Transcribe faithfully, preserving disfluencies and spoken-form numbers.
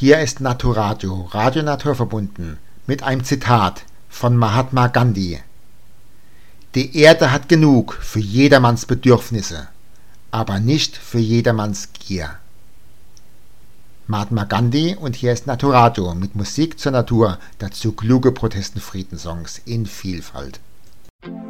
Hier ist Naturadio, Radio Naturverbunden, mit einem Zitat von Mahatma Gandhi. Die Erde hat genug für jedermanns Bedürfnisse, aber nicht für jedermanns Gier. Mahatma Gandhi, und hier ist Naturadio mit Musik zur Natur, dazu kluge Protest- und Friedenssongs in Vielfalt.